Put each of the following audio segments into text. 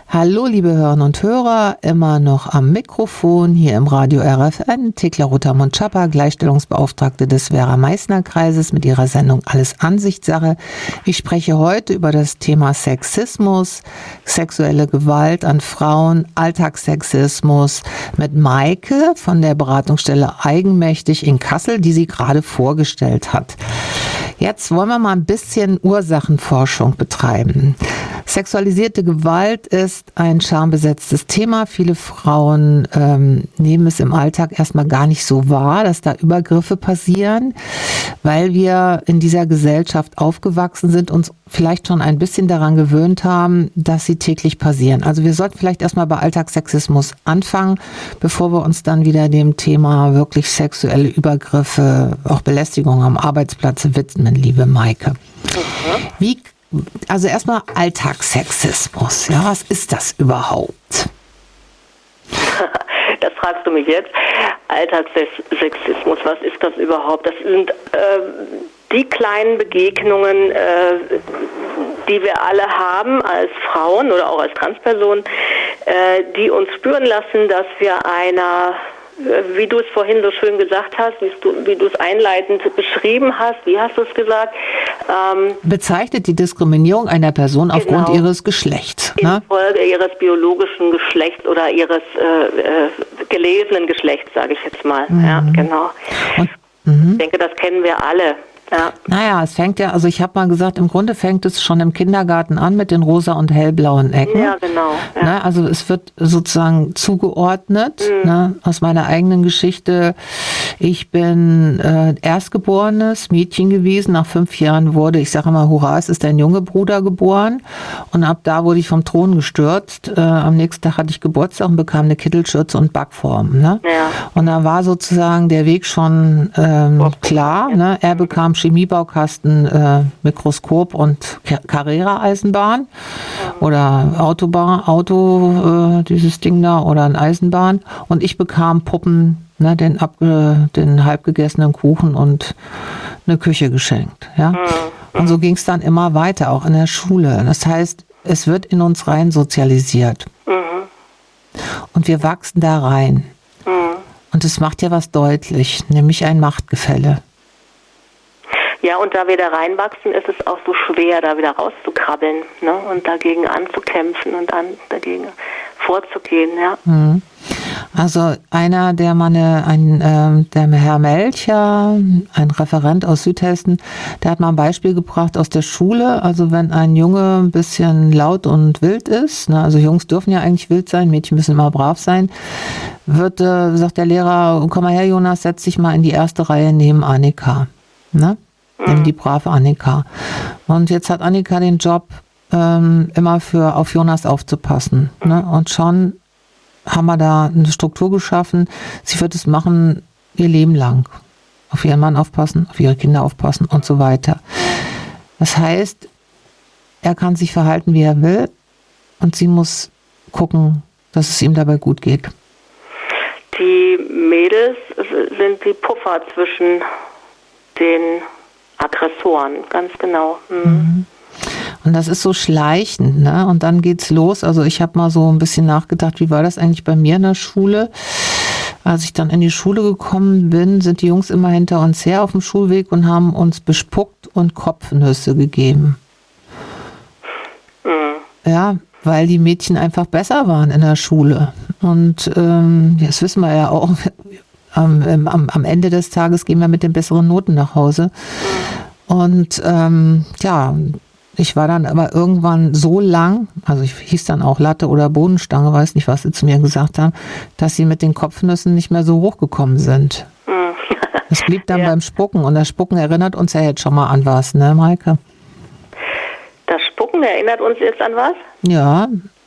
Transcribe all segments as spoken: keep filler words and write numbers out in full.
Hallo, liebe Hörerinnen und Hörer, immer noch am Mikrofon hier im Radio R F N, Thekla Rotermund-Schapper, Gleichstellungsbeauftragte des Werra-Meißner-Kreises mit ihrer Sendung Alles Ansichtssache. Ich spreche heute über das Thema Sexismus, sexuelle Gewalt an Frauen, Alltagssexismus mit Maike von der Beratungsstelle Eigenmächtig in Kassel, die sie gerade vorgestellt hat. Jetzt wollen wir mal ein bisschen Ursachenforschung betreiben. Sexualisierte Gewalt ist ein schambesetztes Thema. Viele Frauen ähm, nehmen es im Alltag erstmal gar nicht so wahr, dass da Übergriffe passieren, weil wir in dieser Gesellschaft aufgewachsen sind, uns vielleicht schon ein bisschen daran gewöhnt haben, dass sie täglich passieren. Also wir sollten vielleicht erstmal bei Alltagssexismus anfangen, bevor wir uns dann wieder dem Thema wirklich sexuelle Übergriffe, auch Belästigung am Arbeitsplatz widmen, liebe Maike. Mhm. Wie Also erstmal Alltagssexismus. Ja, was ist das überhaupt? Das fragst du mich jetzt. Alltagssexismus, was ist das überhaupt? Das sind äh, die kleinen Begegnungen, äh, die wir alle haben als Frauen oder auch als Transpersonen, äh, die uns spüren lassen, dass wir einer, wie du es vorhin so schön gesagt hast, wie du, wie du es einleitend beschrieben hast, wie hast du es gesagt? Ähm, Bezeichnet die Diskriminierung einer Person genau, aufgrund ihres Geschlechts. Ne? Infolge ihres biologischen Geschlechts oder ihres äh, äh, gelesenen Geschlechts, sage ich jetzt mal. Mhm. Ja, genau. Und, ich denke, das kennen wir alle. Ja. Naja, es fängt ja, also ich habe mal gesagt, im Grunde fängt es schon im Kindergarten an mit den rosa und hellblauen Ecken. Ja, genau. Ja. Ne, also es wird sozusagen zugeordnet, mhm. ne, aus meiner eigenen Geschichte. Ich bin äh, erstgeborenes Mädchen gewesen. Nach fünf Jahren wurde, ich sage immer, hurra, es ist ein Junge Bruder geboren. Und ab da wurde ich vom Thron gestürzt. Äh, am nächsten Tag hatte ich Geburtstag und bekam eine Kittelschürze und Backform. Ne? Ja. Und da war sozusagen der Weg schon ähm, klar. Ne? Er bekam Chemiebaukasten, äh, Mikroskop und Carrera-Eisenbahn oder Autobahn, Auto, äh, dieses Ding da oder ein Eisenbahn. Und ich bekam Puppen, ne, den, abge, den halbgegessenen Kuchen und eine Küche geschenkt. Ja? Und so ging es dann immer weiter, auch in der Schule. Das heißt, es wird in uns rein sozialisiert. Und wir wachsen da rein. Und es macht ja was deutlich, nämlich ein Machtgefälle. Ja, und da wir da reinwachsen, ist es auch so schwer, da wieder rauszukrabbeln, ne? Und dagegen anzukämpfen und an, dagegen vorzugehen, ja. Also einer, der meine, ein, äh, der Herr Melcher, ein Referent aus Südhessen, der hat mal ein Beispiel gebracht aus der Schule. Also wenn ein Junge ein bisschen laut und wild ist, ne, also Jungs dürfen ja eigentlich wild sein, Mädchen müssen immer brav sein, wird, äh, sagt der Lehrer, komm mal her Jonas, setz dich mal in die erste Reihe neben Annika, ne? Nimm die brave Annika. Und jetzt hat Annika den Job, ähm, immer für auf Jonas aufzupassen. Ne? Und schon haben wir da eine Struktur geschaffen. Sie wird es machen ihr Leben lang. Auf ihren Mann aufpassen, auf ihre Kinder aufpassen und so weiter. Das heißt, er kann sich verhalten, wie er will. Und sie muss gucken, dass es ihm dabei gut geht. Die Mädels sind die Puffer zwischen den Aggressoren, ganz genau. Mhm. Und das ist so schleichend, ne? Und dann geht's los. Also ich habe mal so ein bisschen nachgedacht, wie war das eigentlich bei mir in der Schule? Als ich dann in die Schule gekommen bin, sind die Jungs immer hinter uns her auf dem Schulweg und haben uns bespuckt und Kopfnüsse gegeben. Mhm. Ja, weil die Mädchen einfach besser waren in der Schule. Und ähm, das wissen wir ja auch. Am, am, am Ende des Tages gehen wir mit den besseren Noten nach Hause. Und ähm, ja, ich war dann aber irgendwann so lang, also ich hieß dann auch Latte oder Bohnenstange, weiß nicht, was sie zu mir gesagt haben, dass sie mit den Kopfnüssen nicht mehr so hochgekommen sind. Es blieb dann ja beim Spucken. Und das Spucken erinnert uns ja jetzt schon mal an was, ne, Maike? Das Spucken erinnert uns jetzt an was? Ja.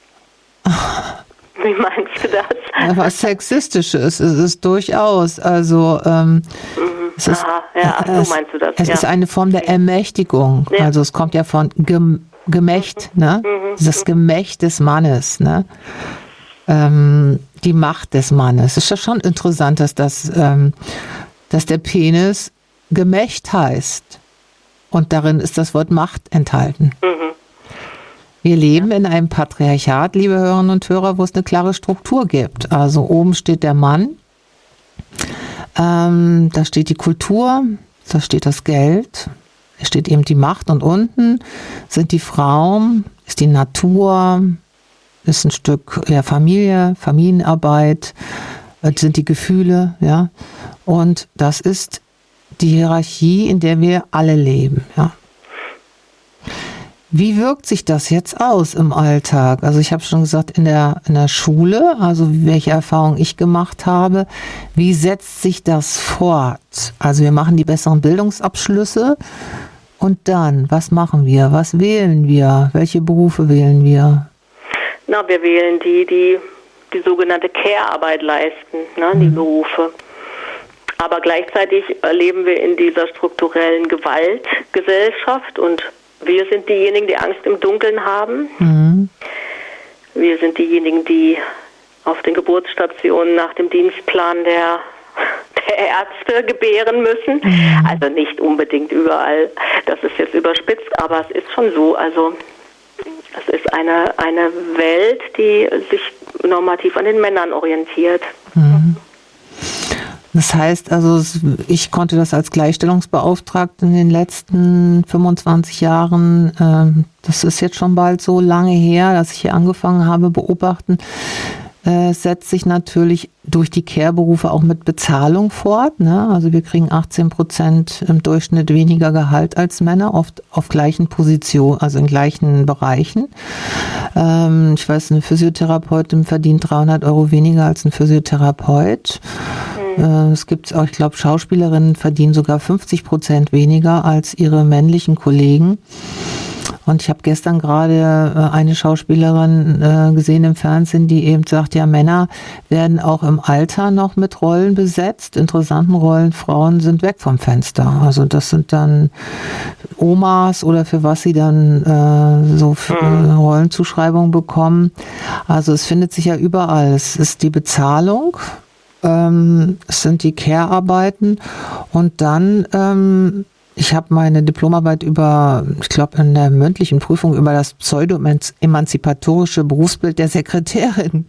Wie meinst du das? Ja, was Sexistisches ist es durchaus. Also ähm, mhm. es ist, Aha, ja, ach, so meinst du das. Es ja. ist eine Form der Ermächtigung. Ja. Also es kommt ja von Gem- Gemächt, mhm. ne? Mhm. Das Gemächt des Mannes, ne? Ähm, die Macht des Mannes. Es ist ja schon interessant, dass das, ähm, dass der Penis Gemächt heißt. Und darin ist das Wort Macht enthalten. Mhm. Wir leben in einem Patriarchat, liebe Hörerinnen und Hörer, wo es eine klare Struktur gibt. Also oben steht der Mann, ähm, da steht die Kultur, da steht das Geld, da steht eben die Macht und unten sind die Frauen, ist die Natur, ist ein Stück ja, Familie, Familienarbeit, sind die Gefühle, ja. Und das ist die Hierarchie, in der wir alle leben, ja. Wie wirkt sich das jetzt aus im Alltag? Also ich habe schon gesagt, in der, in der Schule, also welche Erfahrungen ich gemacht habe, wie setzt sich das fort? Also wir machen die besseren Bildungsabschlüsse und dann, was machen wir? Was wählen wir? Welche Berufe wählen wir? Na, wir wählen die, die die sogenannte Care-Arbeit leisten, ne, mhm. die Berufe. Aber gleichzeitig leben wir in dieser strukturellen Gewaltgesellschaft und wir sind diejenigen, die Angst im Dunkeln haben. Mhm. Wir sind diejenigen, die auf den Geburtsstationen nach dem Dienstplan der, der Ärzte gebären müssen. Mhm. Also nicht unbedingt überall. Das ist jetzt überspitzt, aber es ist schon so. Also es ist eine, eine Welt, die sich normativ an den Männern orientiert. Mhm. Das heißt also, ich konnte das als Gleichstellungsbeauftragte in den letzten fünfundzwanzig Jahren, das ist jetzt schon bald so lange her, dass ich hier angefangen habe, beobachten, setzt sich natürlich durch die Care-Berufe auch mit Bezahlung fort. Ne? Also wir kriegen achtzehn Prozent im Durchschnitt weniger Gehalt als Männer, oft auf gleichen Positionen, also in gleichen Bereichen. Ähm, ich weiß, eine Physiotherapeutin verdient dreihundert Euro weniger als ein Physiotherapeut. Mhm. Äh, es gibt auch, ich glaube, Schauspielerinnen verdienen sogar fünfzig Prozent weniger als ihre männlichen Kollegen. Und ich habe gestern gerade eine Schauspielerin äh, gesehen im Fernsehen, die eben sagt, ja, Männer werden auch im Alter noch mit Rollen besetzt, interessanten Rollen, Frauen sind weg vom Fenster. Also das sind dann Omas oder für was sie dann äh, so für mhm. Rollenzuschreibungen bekommen. Also es findet sich ja überall. Es ist die Bezahlung, ähm, es sind die Care-Arbeiten und dann ähm, ich habe meine Diplomarbeit über, ich glaube in der mündlichen Prüfung über das pseudo-emanzipatorische Berufsbild der Sekretärin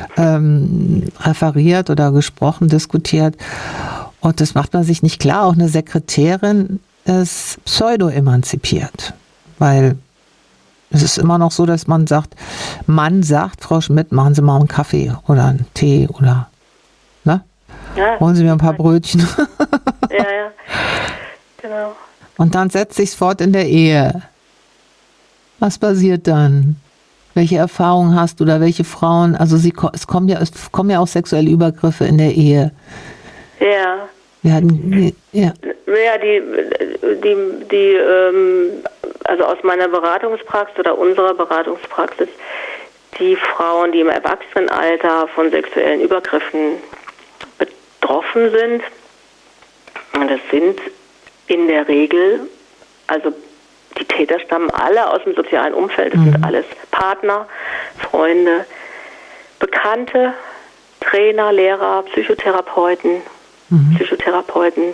ähm, referiert oder gesprochen, diskutiert. Und das macht man sich nicht klar. Auch eine Sekretärin ist pseudo-emanzipiert. Weil es ist immer noch so, dass man sagt, Mann sagt, Frau Schmidt, machen Sie mal einen Kaffee oder einen Tee oder, ne? Ja, holen Sie mir ein paar Brötchen. Ja, ja. Genau. Und dann setzt sich's fort in der Ehe. Was passiert dann? Welche Erfahrungen hast du oder welche Frauen? Also sie, es kommen ja, es kommen ja auch sexuelle Übergriffe in der Ehe. Ja. Wir hatten, ja. Ja, die, die, die, ähm, also aus meiner Beratungspraxis oder unserer Beratungspraxis, die Frauen, die im Erwachsenenalter von sexuellen Übergriffen betroffen sind, und das sind in der Regel, also die Täter stammen alle aus dem sozialen Umfeld, das mhm. sind alles Partner, Freunde, Bekannte, Trainer, Lehrer, Psychotherapeuten, mhm. Psychotherapeuten,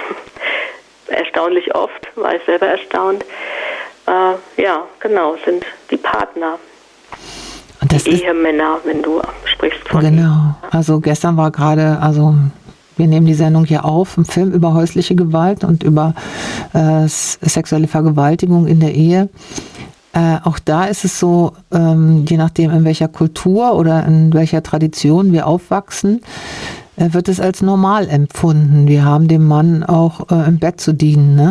erstaunlich oft, war ich selber erstaunt. Äh, ja, genau, sind die Partner. Und das die Ehemänner, wenn du sprichst von Genau, ihnen. Also gestern war gerade, also wir nehmen die Sendung hier auf, ein Film über häusliche Gewalt und über äh, sexuelle Vergewaltigung in der Ehe. Äh, auch da ist es so, ähm, je nachdem in welcher Kultur oder in welcher Tradition wir aufwachsen, äh, wird es als normal empfunden. Wir haben dem Mann auch äh, im Bett zu dienen, ne?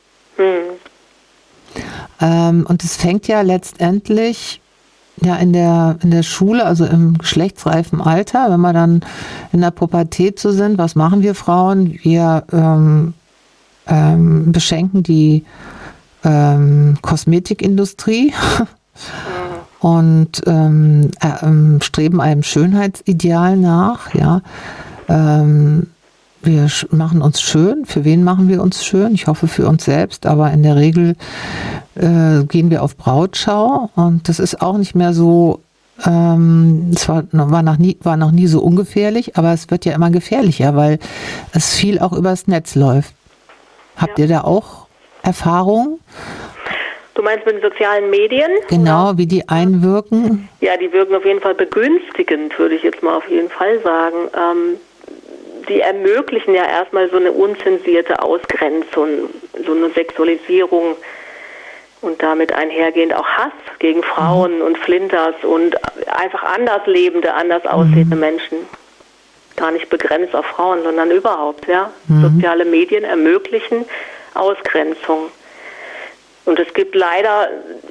Hm. Ähm, und es fängt ja letztendlich ja in der in der Schule, also im geschlechtsreifen Alter, wenn wir dann in der Pubertät so sind, was machen wir Frauen? Wir ähm, ähm, beschenken die ähm, Kosmetikindustrie und ähm, äh, streben einem Schönheitsideal nach, ja. Ähm, wir machen uns schön. Für wen machen wir uns schön? Ich hoffe für uns selbst, aber in der Regel äh, gehen wir auf Brautschau und das ist auch nicht mehr so, ähm, es war, war, noch nie, war noch nie so ungefährlich, aber es wird ja immer gefährlicher, weil es viel auch übers Netz läuft. Habt ja. ihr da auch Erfahrungen? Du meinst mit den sozialen Medien? Genau, oder? wie die einwirken? Ja, die wirken auf jeden Fall begünstigend, würde ich jetzt mal auf jeden Fall sagen. Ähm, die ermöglichen ja erstmal so eine unzensierte Ausgrenzung, so eine Sexualisierung und damit einhergehend auch Hass gegen Frauen mhm. und Flinters und einfach anders lebende, anders aussehende mhm. Menschen. Gar nicht begrenzt auf Frauen, sondern überhaupt, ja. Mhm. Soziale Medien ermöglichen Ausgrenzung. Und es gibt leider,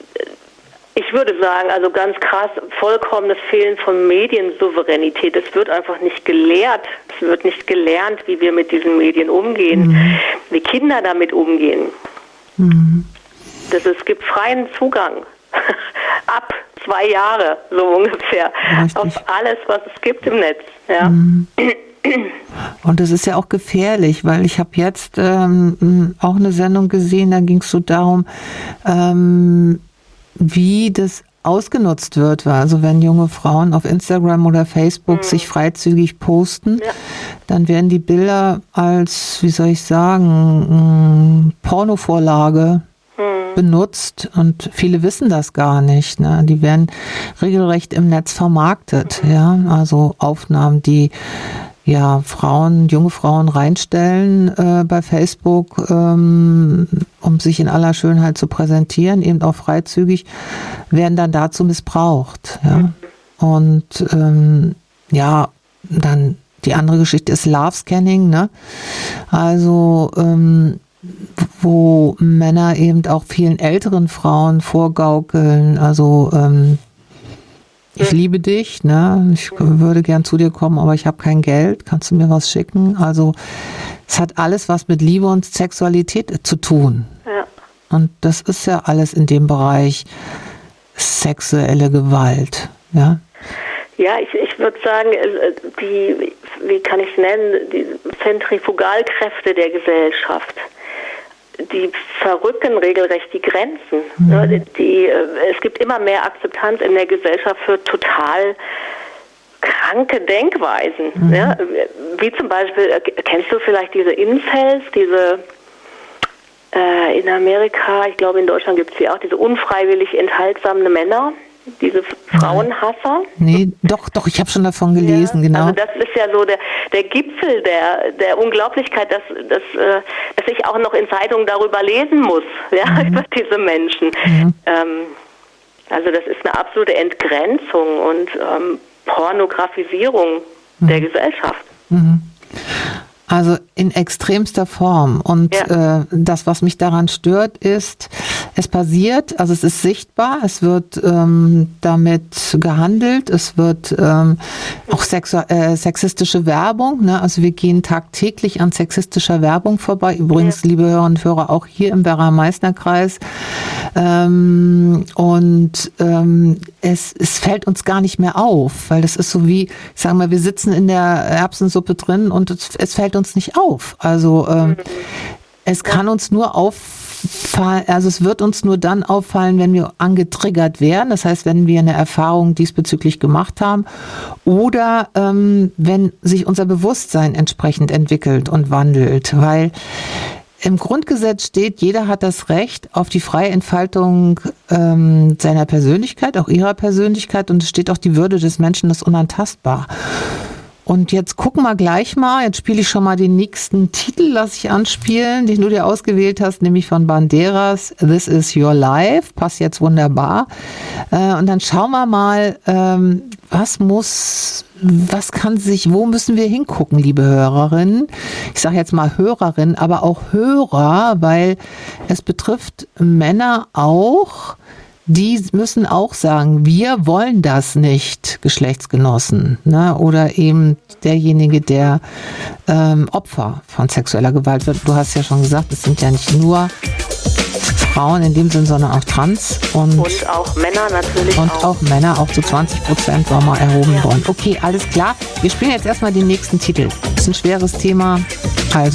ich würde sagen, also ganz krass, vollkommenes Fehlen von Mediensouveränität. Es wird einfach nicht gelehrt, es wird nicht gelernt, wie wir mit diesen Medien umgehen, mhm. wie Kinder damit umgehen. Mhm. Das, es gibt freien Zugang ab zwei Jahre, so ungefähr, richtig. Auf alles, was es gibt im Netz. Ja. Mhm. Und das ist ja auch gefährlich, weil ich habe jetzt ähm, auch eine Sendung gesehen, da ging es so darum, ähm, wie das ausgenutzt wird. Also wenn junge Frauen auf Instagram oder Facebook mhm. sich freizügig posten, ja. dann werden die Bilder als, wie soll ich sagen, Pornovorlage mhm. benutzt und viele wissen das gar nicht. Ne? Die werden regelrecht im Netz vermarktet. Mhm. Ja? Also Aufnahmen, die ja, Frauen, junge Frauen reinstellen äh, bei Facebook, ähm, um sich in aller Schönheit zu präsentieren, eben auch freizügig, werden dann dazu missbraucht. Ja? Mhm. Und ähm, ja, dann die andere Geschichte ist Love Scanning, ne? Also ähm, wo Männer eben auch vielen älteren Frauen vorgaukeln, also ähm, ich liebe dich, ne? Ich würde gern zu dir kommen, aber ich habe kein Geld. Kannst du mir was schicken? Also es hat alles was mit Liebe und Sexualität zu tun. Ja. Und das ist ja alles in dem Bereich sexuelle Gewalt. Ja, ja ich, ich würde sagen, die, wie kann ich es nennen, die Zentrifugalkräfte der Gesellschaft, die verrücken regelrecht die Grenzen. Mhm. Die, die, es gibt immer mehr Akzeptanz in der Gesellschaft für total kranke Denkweisen. Mhm. Ja? Wie zum Beispiel, kennst du vielleicht diese Incels, diese äh, in Amerika, ich glaube in Deutschland gibt es sie auch, diese unfreiwillig enthaltsamen Männer, diese Frauenhasser? Nee, doch, doch, ich habe schon davon gelesen, ja, genau. Also das ist ja so der, der Gipfel der, der Unglaublichkeit, dass, dass, dass ich auch noch in Zeitungen darüber lesen muss, ja, mhm. über diese Menschen. Mhm. Ähm, also das ist eine absolute Entgrenzung und ähm, Pornografisierung mhm. der Gesellschaft. Mhm. Also in extremster Form. Und ja. äh, das, was mich daran stört, ist, es passiert, also es ist sichtbar, es wird ähm, damit gehandelt, es wird ähm, auch sexu- äh, sexistische Werbung, ne? Also wir gehen tagtäglich an sexistischer Werbung vorbei. Übrigens, ja. liebe Hörerinnen und Hörer, auch hier im Werra-Meißner-Kreis. Ähm, und ähm, es, es fällt uns gar nicht mehr auf, weil das ist so wie, ich sage mal, wir sitzen in der Erbsensuppe drin und es, es fällt uns nicht auf. Also ähm, es kann uns nur auffallen, also es wird uns nur dann auffallen, wenn wir angetriggert werden. Das heißt, wenn wir eine Erfahrung diesbezüglich gemacht haben oder ähm, wenn sich unser Bewusstsein entsprechend entwickelt und wandelt, weil im Grundgesetz steht, jeder hat das Recht auf die freie Entfaltung ähm, seiner Persönlichkeit, auch ihrer Persönlichkeit, und es steht auch, die Würde des Menschen ist unantastbar. Und jetzt gucken wir gleich mal, jetzt spiele ich schon mal den nächsten Titel, lass ich anspielen, den du dir ausgewählt hast, nämlich von Banderas, This is Your Life, passt jetzt wunderbar. Äh, und dann schauen wir mal, ähm, was muss, was kann sich, wo müssen wir hingucken, liebe Hörerinnen? Ich sage jetzt mal Hörerinnen, aber auch Hörer, weil es betrifft Männer auch. Die müssen auch sagen, wir wollen das nicht, Geschlechtsgenossen, ne? Oder eben derjenige, der ähm, Opfer von sexueller Gewalt wird. Du hast ja schon gesagt, es sind ja nicht nur Frauen in dem Sinn, sondern auch Trans und, und auch Männer natürlich. Und auch, auch Männer, auch zu zwanzig Prozent war mal erhoben ja. worden. Okay, alles klar. Wir spielen jetzt erstmal den nächsten Titel. Das ist ein schweres Thema.